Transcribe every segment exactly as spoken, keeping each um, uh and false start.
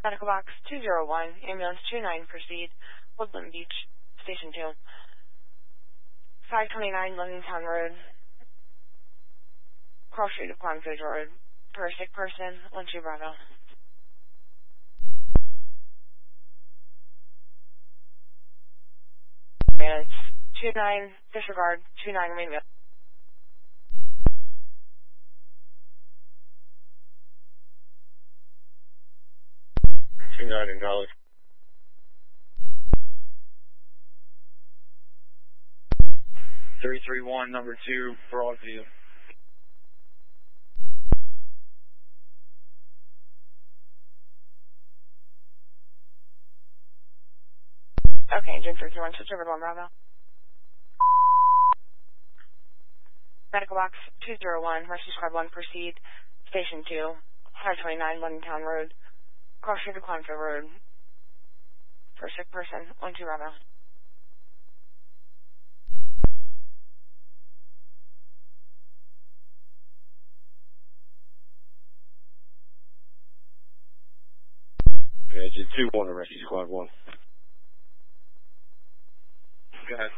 Medical Box two zero one, Ambulance two nine, proceed. Woodland Beach, Station two. five twenty-nine Londontown Road. Cross Street of Quanfridge Road. Per sick person, one two Bravo. Ambulance two nine, disregard, two nine remain available. two nine in college. three three one, number two, Broadview. Okay, Jim three three one, switch over to one Bravo. Medical Box two zero one, Rescue Squad one, proceed. Station two, five twenty-nine Londontown Road. Cross Street of Quanfridge Road. For sick person, one two Bravo. Engine two one to Rescue Squad one. Go ahead.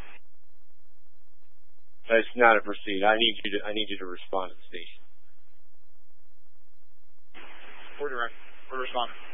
That's not a proceed. I need you to I need you to respond to the station. We're direct. We're responding.